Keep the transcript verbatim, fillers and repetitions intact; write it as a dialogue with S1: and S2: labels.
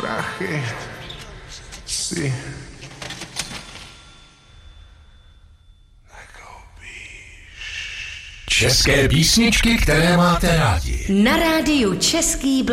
S1: prachy si
S2: České písničky, které máte rádi.
S3: Na rádiu Český